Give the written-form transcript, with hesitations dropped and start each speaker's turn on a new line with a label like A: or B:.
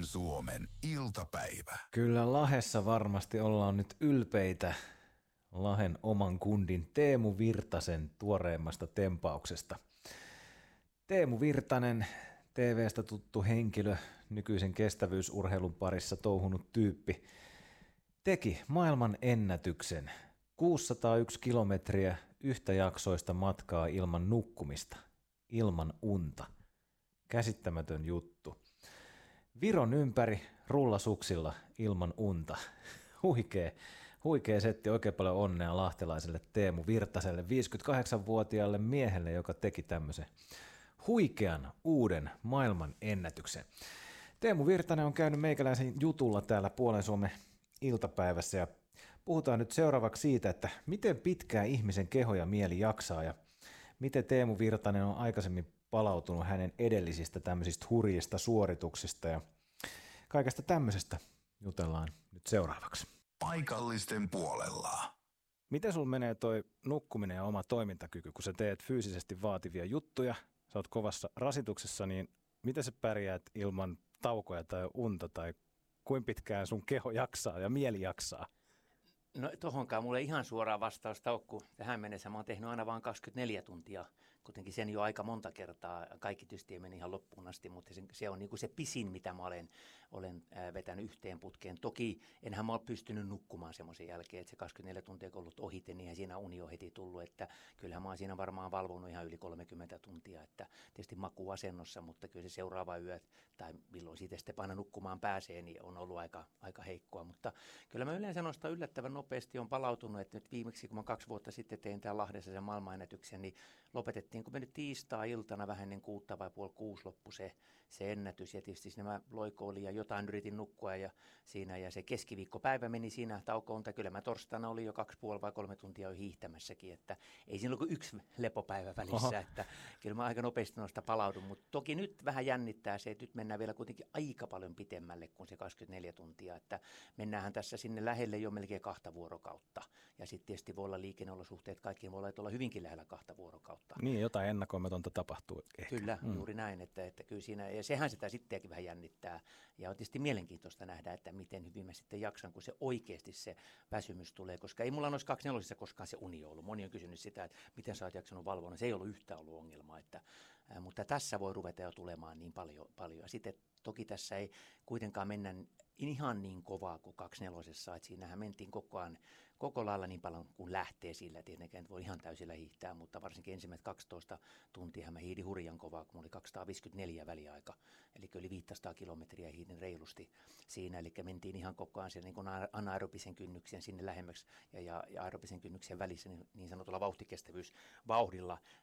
A: Suomen iltapäivä.
B: Kyllä Lahessa varmasti ollaan nyt ylpeitä Lahen oman kundin Teemu Virtasen tuoreimmasta tempauksesta. Teemu Virtanen, TV:stä tuttu henkilö, nykyisen kestävyysurheilun parissa touhunut tyyppi, teki maailman ennätyksen. 601 kilometriä yhtäjaksoista matkaa ilman nukkumista, ilman unta. Käsittämätön juttu. Viron ympäri rullasuksilla ilman unta. Huikea setti, oikein paljon onnea lahtelaiselle Teemu Virtaselle, 58-vuotiaalle miehelle, joka teki tämmöisen huikean uuden maailman ennätyksen. Teemu Virtanen on käynyt meikäläisen jutulla täällä Puolen Suomen iltapäivässä ja puhutaan nyt seuraavaksi siitä, että miten pitkään ihmisen keho ja mieli jaksaa ja miten Teemu Virtanen on aikaisemmin palautunut hänen edellisistä tämmöisistä hurjista suorituksista ja kaikesta tämmöisestä jutellaan nyt seuraavaksi.
A: Paikallisten puolella.
B: Miten sulla menee toi nukkuminen ja oma toimintakyky, kun sä teet fyysisesti vaativia juttuja, sä oot kovassa rasituksessa, niin miten sä pärjäät ilman taukoja tai unta tai kuinka pitkään sun keho jaksaa ja mieli jaksaa?
C: No tohonkaan mulle ihan suoraan vastausta ole, kun tähän mennessä mä oon tehnyt aina vain 24 tuntia, kuitenkin sen jo aika monta kertaa, kaikki tietysti ei meni ihan loppuun asti, mutta se on niin kuin se pisin, mitä mä olen vetänyt yhteen putkeen. Toki enhän mä ole pystynyt nukkumaan semmoisen jälkeen, että se 24 tuntia kun ollut ohite, niin siinä uni on heti tullut, että kyllähän mä oon siinä varmaan valvonut ihan yli 30 tuntia, että tietysti makuuasennossa, mutta kyllä se seuraava yö tai milloin siitä sitten aina nukkumaan pääsee, niin on ollut aika heikkoa, mutta kyllä mä yleensä noista yllättävän nopeasti on palautunut, että nyt viimeksi kun mä 2 vuotta sitten tein täällä Lahdessa sen maailmanennätyksen, niin lopetettiin, kun me nyt tiistai-iltana vähän ennen 6 vai puoli 6 loppui se ennätys ja tietysti siinä mä loikoilin ja jotain yritin nukkua ja siinä ja se keskiviikkopäivä meni siinä taukoon, tai kyllä mä torstaina olin jo 2,5 vai 3 tuntia jo hiihtämässäkin, että ei siinä ollut kuin 1 lepopäivä välissä, että kyllä mä aika nopeasti noista palaudun, mutta toki nyt vähän jännittää se, että nyt mennään vielä kuitenkin aika paljon pitemmälle kuin se 24 tuntia, että mennäänhän tässä sinne lähelle jo melkein 2 vuorokautta. Ja sitten tietysti voi olla liikenneolosuhteet, kaikkiin voi olla hyvinkin lähellä 2 vuorokautta.
B: Niin, jotain ennakoimatonta tapahtuu ehkä.
C: Kyllä, juuri näin, että kyllä siinä, ja sehän sitä sittenkin vähän jännittää. Ja on tietysti mielenkiintoista nähdä, että miten hyvin mä sitten jaksan, kun se oikeasti se väsymys tulee. Koska ei mulla noissa 24 koskaan se uni ollut. Moni on kysynyt sitä, että miten sä oot jaksanut valvona. Se ei ollut yhtään ollut ongelma, mutta tässä voi ruveta jo tulemaan niin paljon. Ja sitten toki tässä ei kuitenkaan mennä ihan niin kovaa kuin 24, että siinähän mentiin koko lailla niin paljon kuin lähtee sillä. Tietenkään voi ihan täysillä hiihtää, mutta varsinkin ensimmäiset 12 tuntia mä hiidin hurjan kovaa, kun oli 254 väliaika. Eli yli 500 kilometriä hiidin reilusti siinä. Eli mentiin ihan koko ajan sen niin kuin anaerobisen kynnyksen sinne lähemmäksi ja aerobisen kynnyksen välissä niin sanotulla vauhtikestävyysvauhdilla